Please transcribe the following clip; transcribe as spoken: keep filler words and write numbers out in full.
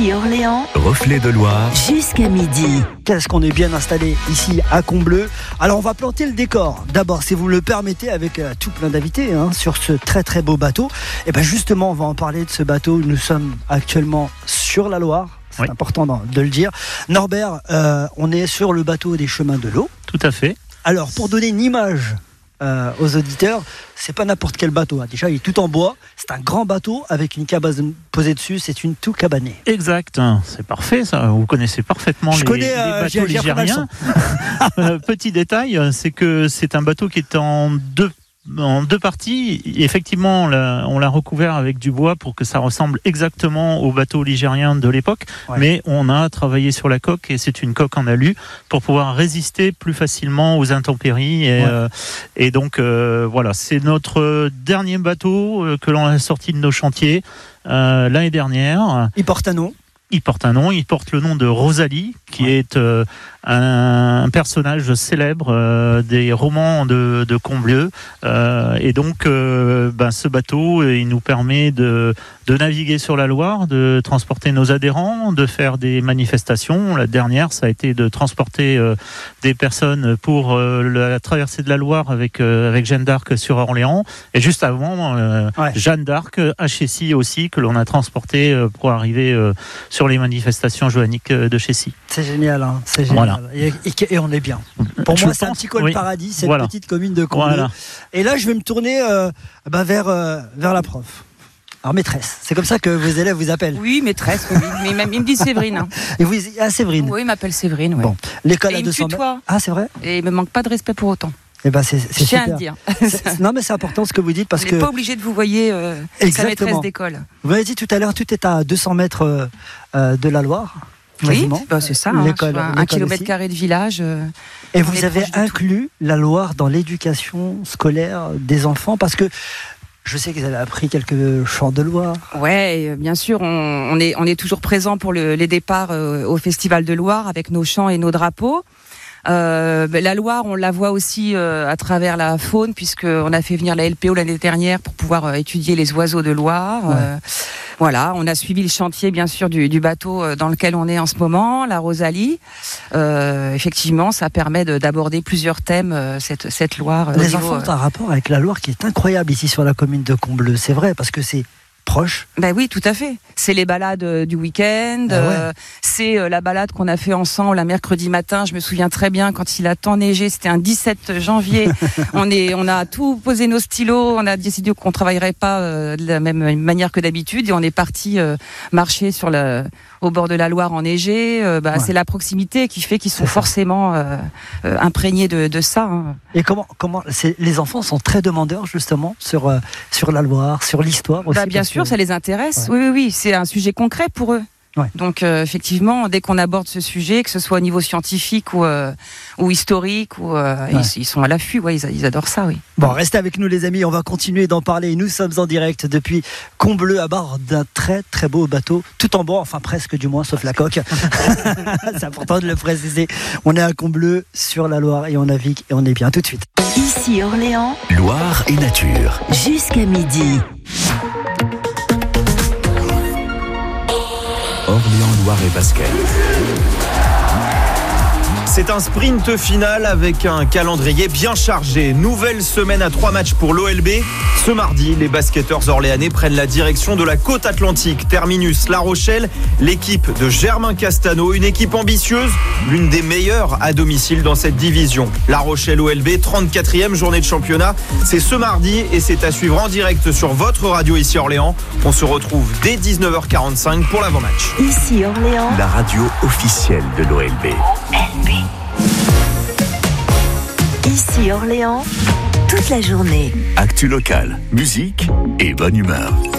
Ici Orléans, Reflet de Loire, jusqu'à midi. Qu'est-ce qu'on est bien installé ici à Combleu. Alors on va planter le décor. D'abord, si vous me le permettez, avec euh, tout plein d'invités hein, sur ce très très beau bateau. Et bien justement, on va en parler de ce bateau. Nous sommes actuellement sur la Loire. C'est oui. important de le dire. Norbert, euh, on est sur le bateau des chemins de l'eau. Tout à fait. Alors pour donner une image Euh, aux auditeurs, c'est pas n'importe quel bateau. Hein. Déjà, il est tout en bois. C'est un grand bateau avec une cabane posée dessus. C'est une tout cabanée. Exact. C'est parfait, ça. Vous connaissez parfaitement Je les, connais, les euh, bateaux j'ai, j'ai ligériens. euh, petit détail, c'est que c'est un bateau qui est en deux en deux parties. Effectivement, on l'a, on l'a recouvert avec du bois pour que ça ressemble exactement au bateau ligérien de l'époque. Ouais. Mais on a travaillé sur la coque et c'est une coque en alu pour pouvoir résister plus facilement aux intempéries. Et, ouais. euh, et donc, euh, voilà, c'est notre dernier bateau que l'on a sorti de nos chantiers euh, l'année dernière. Il porte un nom. Il porte un nom, il porte le nom de Rosalie, qui ouais. est euh, un, un personnage célèbre euh, des romans de, de Combleu. Euh, et donc, euh, ben, ce bateau, il nous permet de, de naviguer sur la Loire, de transporter nos adhérents, de faire des manifestations. La dernière, ça a été de transporter euh, des personnes pour euh, la traversée de la Loire avec, euh, avec Jeanne d'Arc sur Orléans. Et juste avant, euh, ouais. Jeanne d'Arc à Chessy aussi, que l'on a transporté euh, pour arriver euh, sur les manifestations joanniques de Chessy. C'est génial, hein, c'est génial. Voilà. Et, et, et on est bien. Pour je moi, pense, c'est un petit col oui. paradis, cette voilà. petite commune de Combleu. Voilà. Et là, je vais me tourner euh, bah, vers, euh, vers la prof. Alors, maîtresse, c'est comme ça que vos élèves vous appellent? Oui, maîtresse, oui. Mais il me dit Séverine. Hein. Et vous, ah, Séverine? Oui, il m'appelle Séverine. Ouais. Bon, l'école et à deux cents mètres. Ah, c'est vrai? Et il me manque pas de respect pour autant. Eh ben c'est, c'est je tiens super. à dire. C'est, non mais c'est important ce que vous dites parce on que. On n'est pas obligé de vous voyer euh, sa maîtresse d'école. Vous m'avez dit tout à l'heure, tout est à deux cents mètres euh, de la Loire. Oui, bah c'est ça. L'école, hein, un kilomètre carré de village. Euh, Et vous avez inclus la Loire dans l'éducation scolaire des enfants parce que. Je sais que vous avez appris quelques chants de Loire. Ouais, bien sûr, on, on est on est toujours présent pour le, les départs euh, au Festival de Loire avec nos chants et nos drapeaux. Euh, la Loire, on la voit aussi euh, à travers la faune, puisqu'on a fait venir la L P O l'année dernière pour pouvoir euh, étudier les oiseaux de Loire. Ouais. Euh, voilà, on a suivi le chantier, bien sûr, du, du bateau dans lequel on est en ce moment, la Rosalie. Euh, effectivement, ça permet de, d'aborder plusieurs thèmes, euh, cette, cette Loire. Les niveau, enfants ont un rapport avec la Loire qui est incroyable ici sur la commune de Combleu. C'est vrai, parce que c'est proche. Ben oui, tout à fait. C'est les balades du week-end. Ah ouais. euh, c'est euh, la balade qu'on a fait ensemble un mercredi matin. Je me souviens très bien quand il a tant neigé. C'était un dix-sept janvier. on est, on a tout posé nos stylos. On a décidé qu'on travaillerait pas euh, de la même manière que d'habitude et on est parti euh, marcher sur le, au bord de la Loire enneigée. Euh, bah, ouais. C'est la proximité qui fait qu'ils sont forcément euh, euh, imprégnés de, de ça. Hein. Et comment, comment, c'est, les enfants sont très demandeurs justement sur euh, sur la Loire, sur l'histoire aussi. Bah, bien sûr, que... ça les intéresse. Ouais. Oui, oui, oui, c'est un sujet concret pour eux. Ouais. Donc euh, effectivement, dès qu'on aborde ce sujet, que ce soit au niveau scientifique ou, euh, ou historique, ou, euh, ouais. ils, ils sont à l'affût, ouais, ils, ils adorent ça, oui. Bon, restez avec nous les amis, on va continuer d'en parler. Nous sommes en direct depuis Combleu à bord d'un très très beau bateau, tout en bois, enfin presque du moins, sauf la coque. C'est important de le préciser. On est à Combleu sur la Loire et on navigue et on est bien tout de suite. Ici Orléans, Loire et nature. Jusqu'à midi. Orléans, Loire et Basket. C'est un sprint final avec un calendrier bien chargé. Nouvelle semaine à trois matchs pour l'O L B. Ce mardi, les basketteurs orléanais prennent la direction de la côte atlantique. Terminus La Rochelle, l'équipe de Germain Castano, une équipe ambitieuse, l'une des meilleures à domicile dans cette division. La Rochelle O L B, trente-quatrième journée de championnat. C'est ce mardi et c'est à suivre en direct sur votre radio ici Orléans. On se retrouve dès dix-neuf heures quarante-cinq pour l'avant-match. Ici Orléans, la radio officielle de l'O L B. O L B. Ici Orléans, toute la journée. Actu locale, musique et bonne humeur.